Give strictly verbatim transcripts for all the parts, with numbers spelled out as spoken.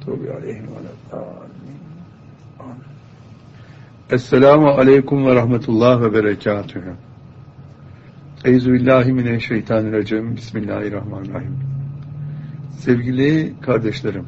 mağdubi aleyhim ve leddâllîn. Amin. Esselamu aleyküm ve rahmetullah ve berekatühü. Euzubillahimineşşeytanirracim. Bismillahirrahmanirrahim. Sevgili kardeşlerim,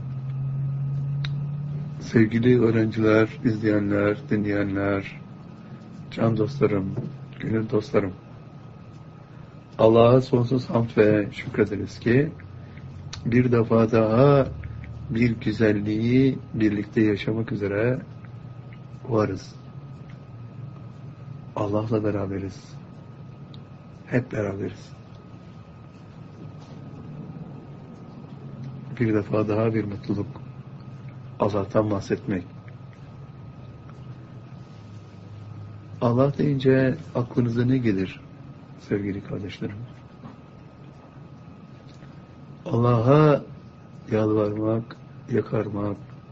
sevgili öğrenciler, izleyenler, dinleyenler, can dostlarım, gönül dostlarım, Allah'a sonsuz hamd ve şükrederiz ki bir defa daha bir güzelliği birlikte yaşamak üzere varız. Allah'la beraberiz. Hep beraberiz. Bir defa daha bir mutluluk. Allah'tan bahsetmek. Allah deyince aklınıza ne gelir sevgili kardeşlerim? Allah'a yalvarmak, yakarmak,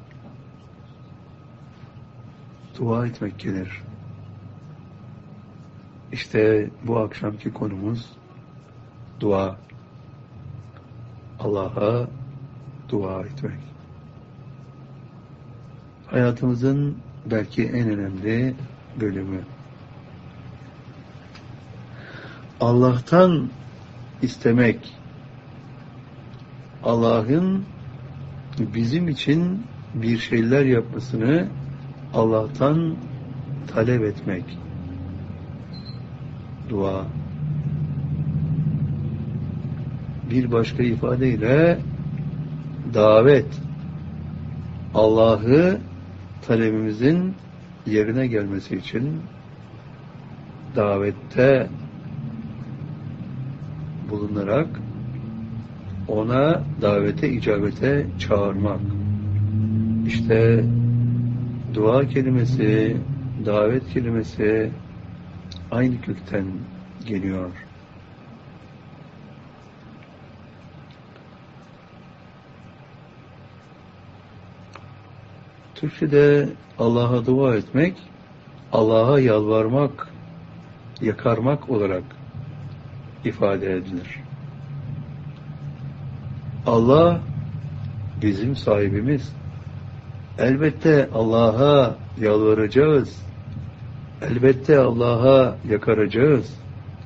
dua etmek gelir. İşte bu akşamki konumuz dua. Allah'a dua etmek. Hayatımızın belki en önemli bölümü. Allah'tan istemek, Allah'ın bizim için bir şeyler yapmasını Allah'tan talep etmek. Dua. Bir başka ifadeyle davet. Allah'ı talebimizin yerine gelmesi için davette bulunarak ona davete, icabete çağırmak. İşte dua kelimesi, davet kelimesi aynı kökten geliyor. Türkçe'de Allah'a dua etmek, Allah'a yalvarmak, yakarmak olarak ifade edilir. Allah bizim sahibimiz. Elbette Allah'a yalvaracağız. Elbette Allah'a yakaracağız.